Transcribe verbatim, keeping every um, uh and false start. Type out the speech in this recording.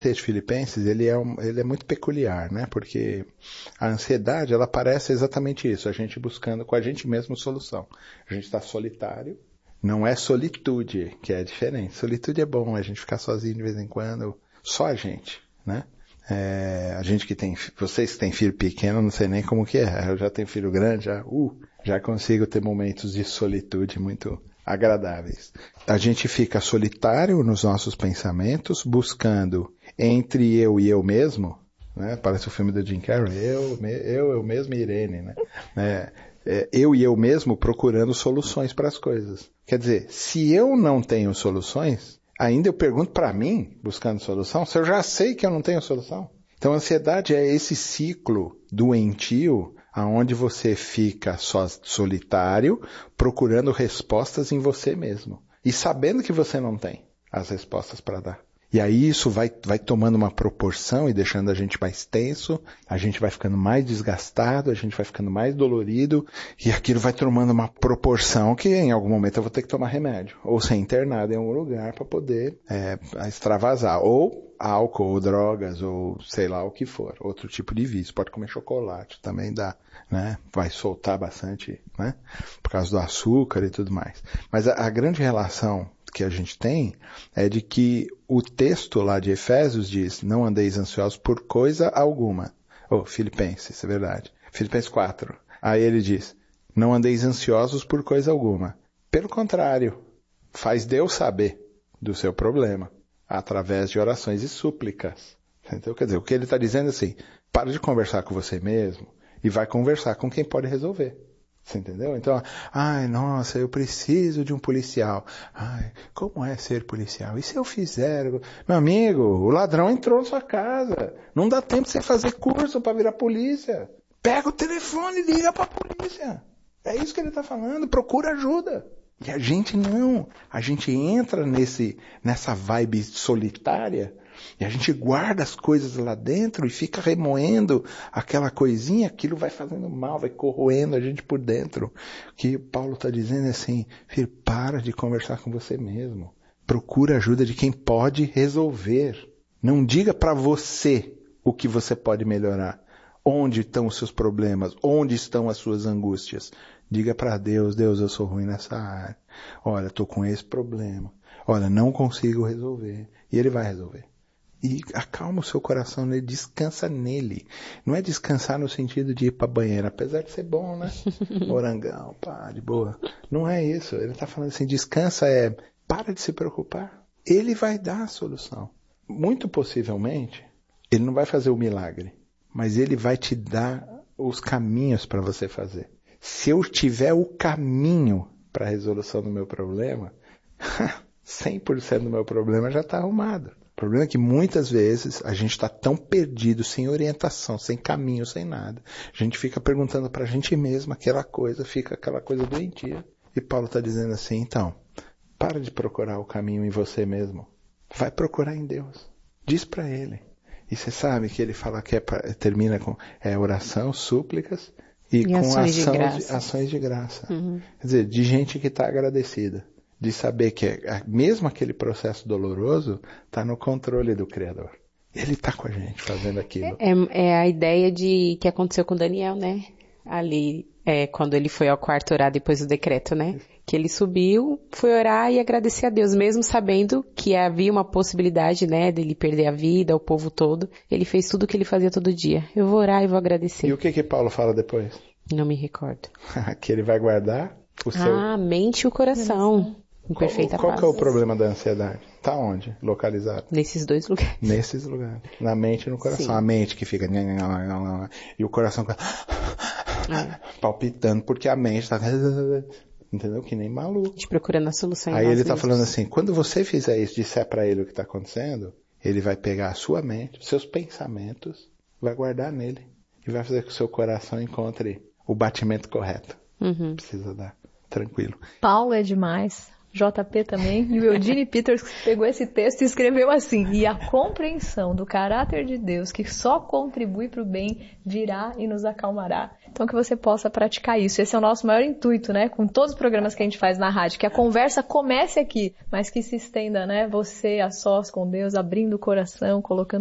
O texto de Filipenses, ele é, um, ele é muito peculiar, né? Porque a ansiedade, ela parece exatamente isso, a gente buscando com a gente mesmo solução. A gente está solitário, não é solitude, que é diferente. Solitude é bom, a gente ficar sozinho de vez em quando, só a gente, né? É, a gente que tem, vocês que têm filho pequeno, não sei nem como que é, eu já tenho filho grande, já, uh, já consigo ter momentos de solitude muito agradáveis. A gente fica solitário nos nossos pensamentos, buscando entre eu e eu mesmo, né? Parece o filme do Jim Carrey, eu, eu, eu mesmo e Irene, né? É, é, eu e eu mesmo procurando soluções para as coisas. Quer dizer, se eu não tenho soluções, ainda eu pergunto para mim, buscando solução, se eu já sei que eu não tenho solução. Então a ansiedade é esse ciclo doentio, aonde você fica só solitário, procurando respostas em você mesmo. E sabendo que você não tem as respostas para dar. E aí isso vai, vai tomando uma proporção e deixando a gente mais tenso, a gente vai ficando mais desgastado, a gente vai ficando mais dolorido, e aquilo vai tomando uma proporção que em algum momento eu vou ter que tomar remédio, ou ser internado em algum lugar para poder é, extravasar, ou álcool, ou drogas, ou sei lá o que for, outro tipo de vício. Pode comer chocolate, também dá, né? Vai soltar bastante, né? Por causa do açúcar e tudo mais. Mas a, a grande relação que a gente tem é de que o texto lá de Efésios diz, não andeis ansiosos por coisa alguma. Oh, Filipenses, é verdade. Filipenses quatro. Aí ele diz, não andeis ansiosos por coisa alguma. Pelo contrário, faz Deus saber do seu problema, através de orações e súplicas. Então, quer dizer, o que ele está dizendo é assim, para de conversar com você mesmo e vai conversar com quem pode resolver. Você entendeu? Então, ai, nossa, eu preciso de um policial. Ai, como é ser policial? E se eu fizer? Meu amigo, o ladrão entrou na sua casa. Não dá tempo de você fazer curso para virar polícia. Pega o telefone e liga para a polícia. É isso que ele está falando. Procura ajuda. E a gente não. A gente entra nesse, nessa vibe solitária e a gente guarda as coisas lá dentro e fica remoendo aquela coisinha, aquilo vai fazendo mal, vai corroendo a gente por dentro. O que Paulo está dizendo é assim, filho, para de conversar com você mesmo. Procura ajuda de quem pode resolver. Não diga para você o que você pode melhorar. Onde estão os seus problemas? Onde estão as suas angústias? Diga para Deus, Deus, eu sou ruim nessa área. Olha, estou com esse problema. Olha, não consigo resolver. E Ele vai resolver. E acalma o seu coração nele, descansa nele. Não é descansar no sentido de ir para a banheira, apesar de ser bom, né? Orangão, pá, de boa. Não é isso. Ele está falando assim, descansa é, para de se preocupar. Ele vai dar a solução. Muito possivelmente, ele não vai fazer o milagre, mas ele vai te dar os caminhos para você fazer. Se eu tiver o caminho para a resolução do meu problema, cem por cento do meu problema já está arrumado. O problema é que muitas vezes a gente está tão perdido, sem orientação, sem caminho, sem nada. A gente fica perguntando para a gente mesmo aquela coisa, fica aquela coisa doentia. E Paulo está dizendo assim, então, para de procurar o caminho em você mesmo. Vai procurar em Deus. Diz para Ele. E você sabe que ele fala que é pra, termina com é, oração, súplicas e, e com ações, ação de graça. De, ações de graça. Uhum. Quer dizer, de gente que está agradecida. De saber que é, mesmo aquele processo doloroso está no controle do Criador. Ele está com a gente fazendo aquilo. É, é a ideia de que aconteceu com Daniel, né? Ali, é, quando ele foi ao quarto orar depois do decreto, né? Que ele subiu, foi orar e agradecer a Deus, mesmo sabendo que havia uma possibilidade, né, dele perder a vida, o povo todo. Ele fez tudo o que ele fazia todo dia. Eu vou orar e vou agradecer. E o que que Paulo fala depois? Não me recordo. Que ele vai guardar o seu... Ah, a mente e o coração. Em perfeita qual, qual paz. que é o problema da ansiedade? Tá onde? Localizado? Nesses dois lugares. Nesses lugares. Na mente e no coração. Sim. A mente que fica... E o coração é. palpitando, porque a mente está... Entendeu? Que nem maluco. Te procurando a solução. Aí ele está falando assim, quando você fizer isso, disser para ele o que está acontecendo, ele vai pegar a sua mente, os seus pensamentos, vai guardar nele. E vai fazer com que o seu coração encontre o batimento correto. Uhum. Precisa dar. Tranquilo. Paulo é demais. J P também, e o Eugene Peters pegou esse texto e escreveu assim: e a compreensão do caráter de Deus, que só contribui para o bem, virá e nos acalmará. Então que você possa praticar isso. Esse é o nosso maior intuito, né? Com todos os programas que a gente faz na rádio, que a conversa comece aqui, mas que se estenda, né? Você a sós com Deus, abrindo o coração, colocando